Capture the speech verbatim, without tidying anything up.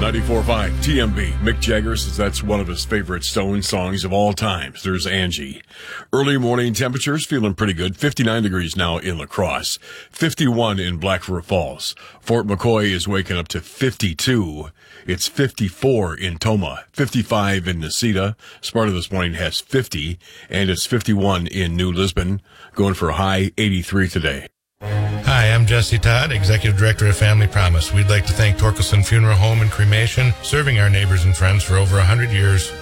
ninety-four point five T M B. Mick Jagger says that's one of his favorite Stone songs of all times. There's Angie. Early morning temperatures feeling pretty good. fifty-nine degrees now in La Crosse. fifty-one in Black River Falls. Fort McCoy is waking up to fifty-two. It's fifty-four in Tomah. fifty-five in Necedah. Sparta this morning has fifty. And it's fifty-one in New Lisbon. Going for a high eighty-three today. Hi, I'm Jesse Todd, Executive Director of Family Promise. We'd like to thank Torkelson Funeral Home and Cremation, serving our neighbors and friends for over one hundred years.